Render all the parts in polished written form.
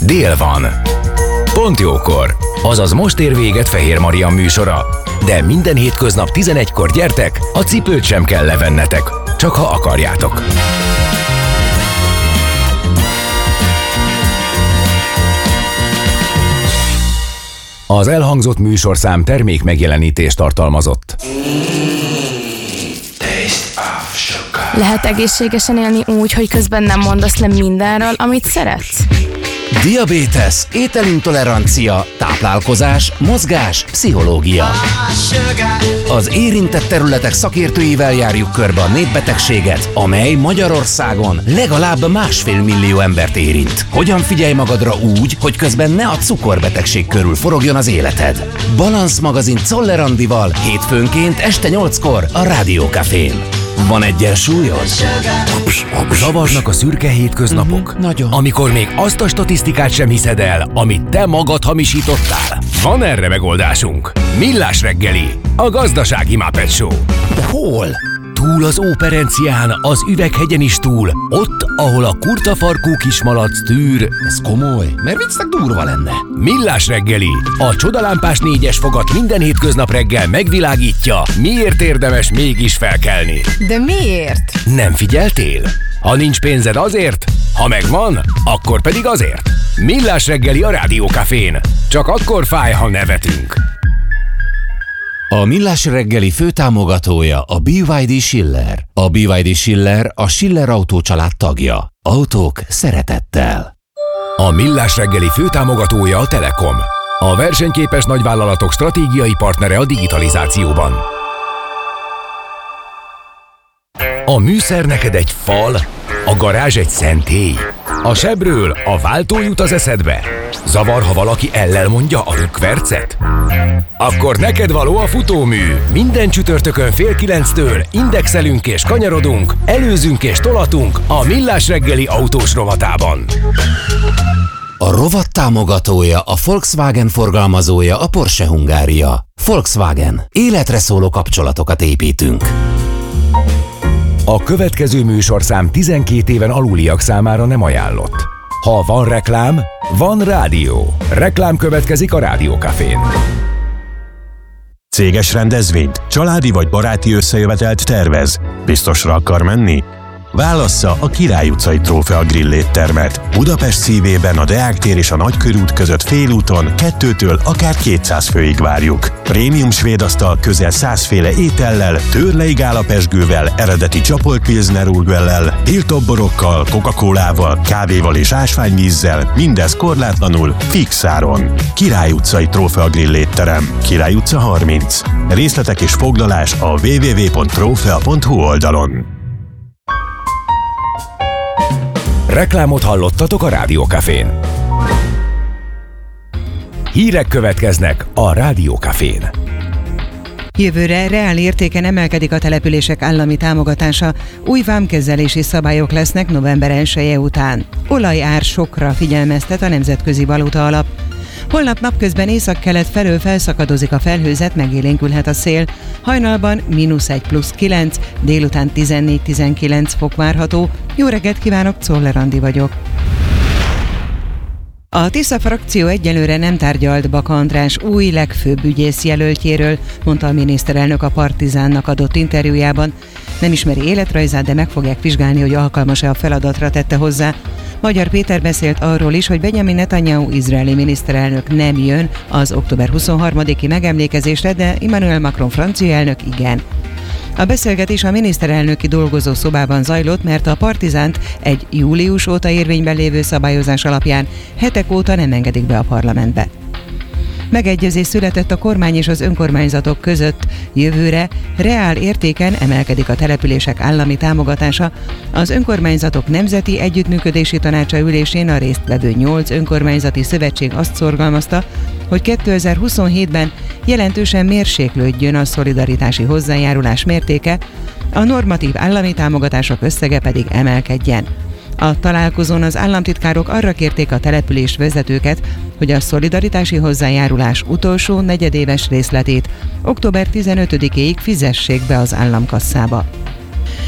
Dél van. Pont jókor. Azaz most ér véget Fehér Maria műsora. De minden hétköznap 11-kor gyertek, a cipőt sem kell levennetek. Csak ha akarjátok. Az elhangzott műsorszám termék megjelenítést tartalmazott. Lehet egészségesen élni úgy, hogy közben nem mondasz le mindenről, amit szeretsz? Diabétesz, ételintolerancia, táplálkozás, mozgás, pszichológia. Az érintett területek szakértőivel járjuk körbe a népbetegséget, amely Magyarországon legalább 1,5 millió embert érint. Hogyan figyelj magadra úgy, hogy közben ne a cukorbetegség körül forogjon az életed? Balansz magazin Czoller Andival hétfőnként este 8-kor a Rádió Cafén. Van egyensúlyod? Zavarnak a szürke hétköznapok? Nagyon. Amikor még azt a statisztikát sem hiszed el, amit te magad hamisítottál? Van erre megoldásunk. Millás reggeli, a gazdasági Muppet Show. De hol? Túl az Óperencián, az Üveghegyen is túl, ott, ahol a kurtafarkú kismalac tűr. Ez komoly, mert viccnek durva lenne. Millás reggeli, a csodalámpás 4-es fogat minden hétköznap reggel megvilágítja, miért érdemes mégis felkelni. De miért? Nem figyeltél? Ha nincs pénzed azért, ha megvan, akkor pedig azért. Millás reggeli a Rádió Cafén. Csak akkor fáj, ha nevetünk. A Millás reggeli főtámogatója a BYD Schiller. A BYD Schiller a Schiller Autó család tagja. Autók szeretettel. A Millás reggeli főtámogatója a Telekom. A versenyképes nagyvállalatok stratégiai partnere a digitalizációban. A műszer neked egy fal, a garázs egy szentély. A sebről a váltó jut az eszedbe. Zavar, ha valaki ellel mondja a rükvercet? Akkor neked való a futómű. Minden csütörtökön 8:30 indexelünk és kanyarodunk, előzünk és tolatunk a Millás reggeli autós rovatában. A rovat támogatója, a Volkswagen forgalmazója, a Porsche Hungária. Volkswagen. Életre szóló kapcsolatokat építünk. A következő műsorszám 12 éven aluliak számára nem ajánlott. Ha van reklám, van rádió. Reklám következik a Rádió Cafén. Céges rendezvényt, családi vagy baráti összejövetelt tervez? Biztosra akar menni? Válassza a Király utcai Trófea Grill éttermet. Budapest szívében a Deák tér és a Nagykörút között félúton 2-től akár 200 főig várjuk. Prémium svéd asztal közel 100 féle étellel, tőrleig állapesgővel, eredeti csapolt pilsner urgellel, tiltott borokkal, Coca-Colával, kávéval és ásványvízzel, mindez korlátlanul, fix áron. Király utcai Trófea Grill étterem, Király utca 30. Részletek és foglalás a www.trofea.hu oldalon. Reklámot hallottatok a Rádió Cafén. Hírek következnek a Rádió Cafén. Jövőre reál értéken emelkedik a települések állami támogatása, új vámkezelési szabályok lesznek november 1-je után. Olajár sokra figyelmeztet a Nemzetközi Valuta Alap. Holnap napközben északkelet felől felszakadozik a felhőzet, megélénkülhet a szél. Hajnalban -1 + 9, délután 14-19 fok várható. Jó reggelt kívánok, Czoller Andi vagyok. A Tisza frakció egyelőre nem tárgyalt Baka András új legfőbb ügyész jelöltjéről, mondta a miniszterelnök a Partizánnak adott interjújában. Nem ismeri életrajzát, de meg fogják vizsgálni, hogy alkalmas-e a feladatra, tette hozzá. Magyar Péter beszélt arról is, hogy Benjamin Netanyahu izraeli miniszterelnök nem jön az október 23-i megemlékezésre, de Emmanuel Macron francia elnök igen. A beszélgetés a miniszterelnöki dolgozószobában zajlott, mert a Partizánt egy július óta érvényben lévő szabályozás alapján hetek óta nem engedik be a parlamentbe. Megegyezés született a kormány és az önkormányzatok között. Jövőre reál értéken emelkedik a települések állami támogatása. Az önkormányzatok nemzeti együttműködési tanácsa ülésén a résztvevő 8 önkormányzati szövetség azt szorgalmazta, hogy 2027-ben jelentősen mérséklődjön a szolidaritási hozzájárulás mértéke, a normatív állami támogatások összege pedig emelkedjen. A találkozón az államtitkárok arra kérték a település vezetőket, hogy a szolidaritási hozzájárulás utolsó negyedéves részletét október 15-éig fizessék be az államkasszába.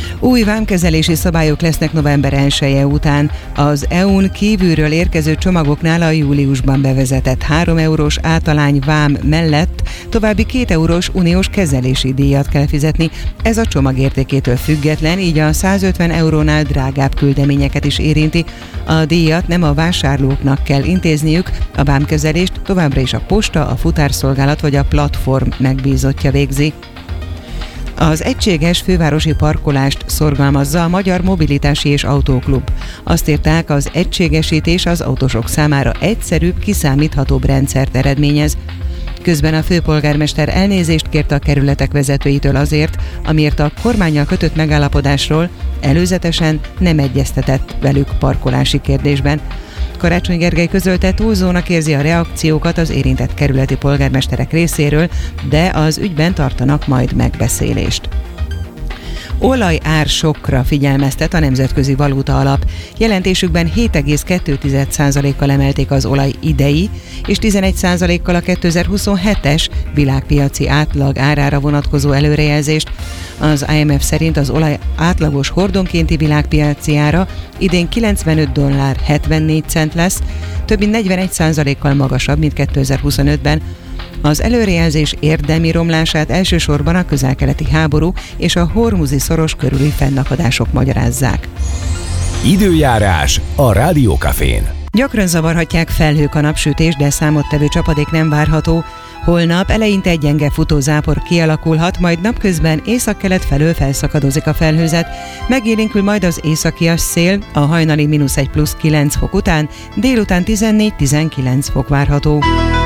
Új vámkezelési szabályok lesznek november 1-e után. Az EU-n kívülről érkező csomagoknál a júliusban bevezetett 3 eurós általány vám mellett további 2 eurós uniós kezelési díjat kell fizetni. Ez a csomag értékétől független, így a 150 eurónál drágább küldeményeket is érinti. A díjat nem a vásárlóknak kell intézniük, a vámkezelést továbbra is a posta, a futárszolgálat vagy a platform megbízottja végzi. Az egységes fővárosi parkolást szorgalmazza a Magyar Mobilitási és Autóklub. Azt írták, az egységesítés az autósok számára egyszerűbb, kiszámíthatóbb rendszert eredményez. Közben a főpolgármester elnézést kért a kerületek vezetőitől azért, amiért a kormánnyal kötött megállapodásról előzetesen nem egyeztetett velük parkolási kérdésben. Karácsony Gergely közölte, túlzónak érzi a reakciókat az érintett kerületi polgármesterek részéről, de az ügyben tartanak majd megbeszélést. Olajár-sokkra figyelmeztet a Nemzetközi Valuta Alap. Jelentésükben 7,2%-kal emelték az olaj idei, és 11%-kal a 2027-es világpiaci átlag árára vonatkozó előrejelzést. Az IMF szerint az olaj átlagos hordonkénti világpiaci ára idén $95.74 lesz, több mint 41%-kal magasabb, mint 2025-ben. Az előrejelzés érdemi romlását elsősorban a közel-keleti háború és a hormuzi szoros körüli fennakadások magyarázzák. Időjárás a Rádiókafén. Gyakran zavarhatják felhők a napsütés, de számottevő csapadék nem várható. Holnap eleinte egy gyenge futózápor kialakulhat, majd napközben északkelet felől felszakadozik a felhőzet. Megélénkül majd az északias szél, a hajnali -1 plusz 9 fok után, délután 14-19 fok várható.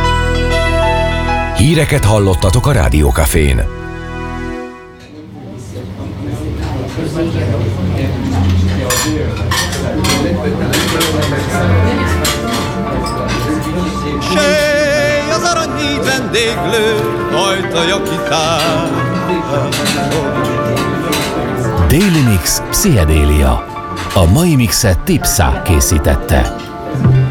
Híreket hallottatok a Rádiókafén. Sej az aranyhíd vendéglő, ajtaja kitár. Daily Mix Pszichedélia. A mai mixet Tipsa készítette.